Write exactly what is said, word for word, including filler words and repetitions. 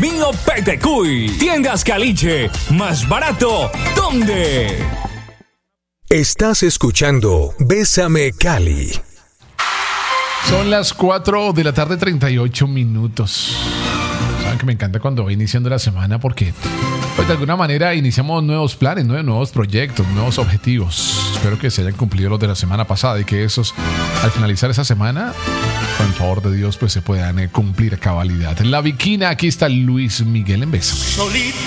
Mío Petecuy. Tiendas Caliche. Más barato. ¿Dónde? Estás escuchando Bésame Cali. Son las cuatro de la tarde, treinta y ocho minutos. Saben que me encanta cuando va iniciando la semana porque, pues, de alguna manera iniciamos nuevos planes, nuevos proyectos, nuevos objetivos. Espero que se hayan cumplido los de la semana pasada y que esos, al finalizar esa semana, con el favor de Dios, pues se puedan eh, cumplir a cabalidad. En la Viquina, aquí está Luis Miguel en Bésame.